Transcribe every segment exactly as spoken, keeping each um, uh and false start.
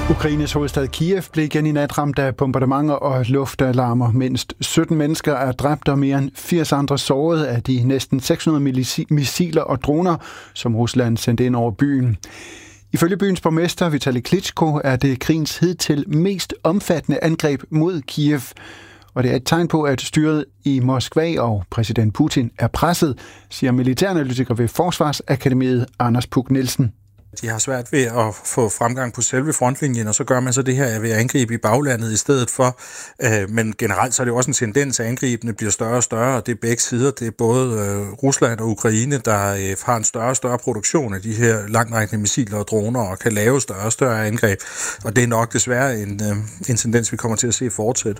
Ukraines hovedstad Kiev blev igen i nat ramt af bombardementer og luftalarmer. Mindst sytten mennesker er dræbt og mere end firs andre såret af de næsten seks hundrede missiler og droner, som Rusland sendte ind over byen. Ifølge byens borgmester Vitali Klitschko er det krigens hidtil mest omfattende angreb mod Kiev. Og det er et tegn på, at styret i Moskva og præsident Putin er presset, siger militæranalytiker ved Forsvarsakademiet Anders Puk Nielsen. De har svært ved at få fremgang på selve frontlinjen, og så gør man så det her ved at angribe i baglandet i stedet for. Men generelt så er det også en tendens, at angribene bliver større og større, og det er begge sider. Det er både Rusland og Ukraine, der har en større og større produktion af de her langtrækkende missiler og droner, og kan lave større og større angreb. Og det er nok desværre en, en tendens, vi kommer til at se fortsætte.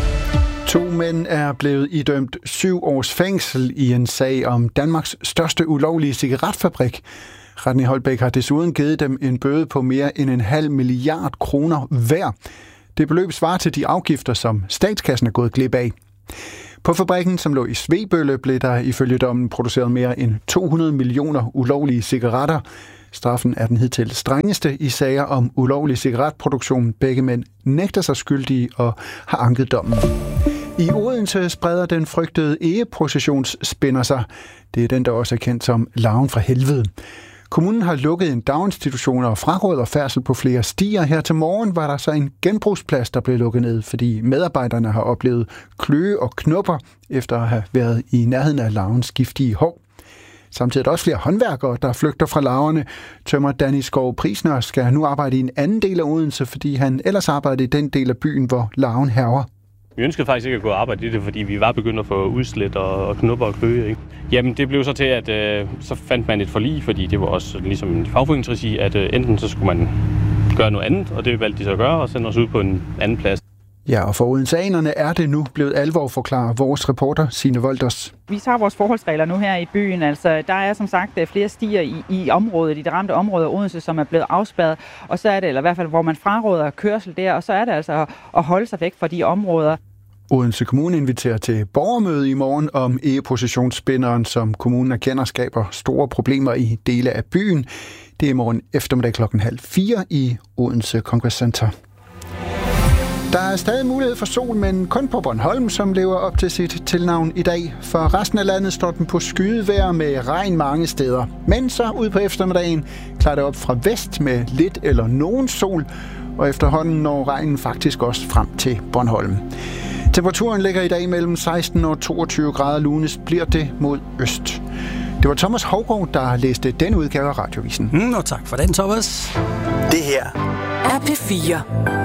To mænd er blevet idømt syv års fængsel i en sag om Danmarks største ulovlige cigaretfabrik. Retten i Holbæk har desuden givet dem en bøde på mere end en halv milliard kroner hver. Det beløb svarer til de afgifter, som statskassen er gået glip af. På fabrikken, som lå i Svebølle, blev der ifølge dommen produceret mere end to hundrede millioner ulovlige cigaretter. Straffen er den hidtil strengeste i sager om ulovlig cigaretproduktion. Begge mænd nægter sig skyldige og har anket dommen. I Odense spreder den frygtede egeprocessionsspinner sig. Det er den, der også er kendt som larven fra helvede. Kommunen har lukket en daginstitution og fraråder færdsel på flere stier. Her til morgen var der så en genbrugsplads, der blev lukket ned, fordi medarbejderne har oplevet kløe og knupper efter at have været i nærheden af larvens giftige hår. Samtidig er der også flere håndværkere, der flygter fra larverne. Tømrer Danny Skov Prisner skal nu arbejde i en anden del af Odense, fordi han ellers arbejder i den del af byen, hvor larven hærger. Vi ønskede faktisk ikke at gå og arbejde i det, fordi vi var begyndt at få udslæt og, og knupper og kløe. Ikke? Jamen det blev så til, at øh, så fandt man et forlig, fordi det var også ligesom en fagforeningsregi, at øh, enten så skulle man gøre noget andet, og det valgte de så at gøre, og sende os ud på en anden plads. Ja, og for odenseanerne er det nu blevet alvor, forklarer vores reporter Signe Wolders. Vi tager vores forholdsregler nu her i byen. Altså, der er som sagt flere stier i, i området, i det ramte område af Odense, som er blevet afspærret. Og så er det, eller i hvert fald, hvor man fraråder kørsel der, og så er det altså at holde sig væk fra de områder. Odense Kommune inviterer til borgermøde i morgen om egeprocessionsspinderen, som kommunen erkender skaber store problemer i dele af byen. Det er i morgen eftermiddag klokken halv fire i Odense Congress Center. Der er stadig mulighed for sol, men kun på Bornholm, som lever op til sit tilnavn i dag. For resten af landet står den på skydevejr med regn mange steder. Men så ud på eftermiddagen klarer det op fra vest med lidt eller nogen sol, og efterhånden når regnen faktisk også frem til Bornholm. Temperaturen ligger i dag mellem seksten og toogtyve grader. Lunest bliver det mod øst. Det var Thomas Haugaard, der læste denne udgave af Radiovisen. Mm, og tak for den, Thomas. Det her er P fire.